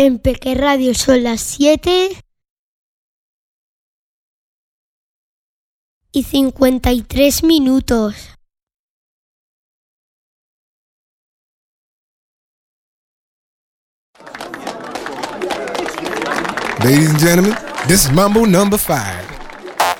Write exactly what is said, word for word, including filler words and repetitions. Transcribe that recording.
En Peque Radio son las siete y cincuenta y tres minutos. Ladies and gentlemen, this is Mambo number five.